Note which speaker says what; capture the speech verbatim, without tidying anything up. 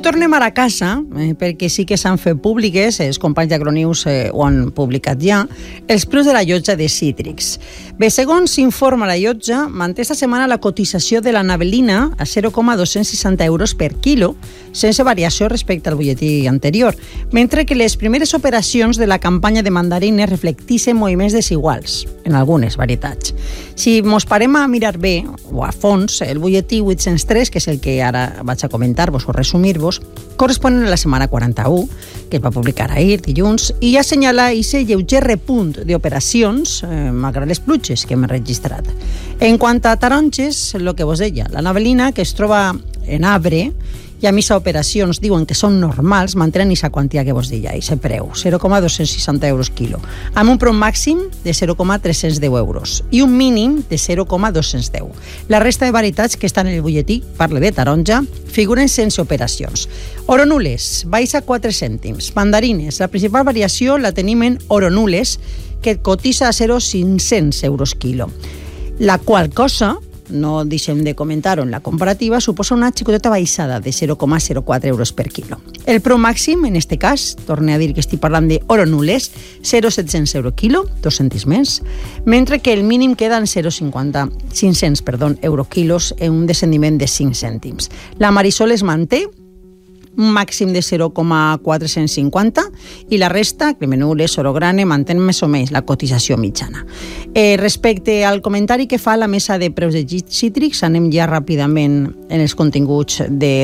Speaker 1: tornem ara a casa, eh, perquè sí que s'han fet públiques, els companys d'Agronews eh, ho han publicat ja, els preus de la llotja de cítrics. Bé, segons s'informa la llotja, manté esta setmana la cotització de la navelina a zero coma dos-cents seixanta euros per quilo, sense variació respecte al butlletí anterior, mentre que les primeres operacions de la campanya de mandarines reflectixen moviments desiguals en algunes varietats. Si mos parem a mirar bé, o a fons, el butlletí vuit-cents tres, que és el que ara vaig a comentar-vos o resumir-vos, corresponen a la setmana quaranta-u, que es va publicar ahir, dilluns, i ja assenyala aquest lleuger repunt d'operacions, eh, malgrat les pluges que hem registrat. En quant a taronges, el que vos deia, la navelina, que es troba en arbre, i a missa operacions diuen que són normals, mantenen aquesta quantia que vos deia, aquest preu, zero coma dos-cents seixanta euros quilo, amb un preu màxim de zero coma tres-cents deu euros i un mínim de zero coma dos-cents deu. La resta de varietats que estan en el butlletí, parle de taronja, figuren sense operacions. Oronules, baixa quatre cèntims. Mandarines, la principal variació la tenim en oronules, que cotitza a zero coma cinc-cents euros quilo. La qual cosa, no deixem de comentar-ho en la comparativa, suposa una xicoteta baixada de zero coma zero quatre euros per quilo. El preu màxim, en este cas, torne a dir que estic parlant d'oronules, zero coma set-cents euros quilo, dos cèntims més, mentre que el mínim queda en zero coma cinquanta, cinc-cents, perdó, euro quilos, en un descendiment de cinc cèntims. La Marisol es manté, un màxim de zero coma quatre-cents cinquanta, i la resta, Cremenules, Orograne, mantén més o menys la cotització mitjana. Eh, respecte al comentari que fa la mesa de preus de cítrics, anem ja ràpidament en els continguts de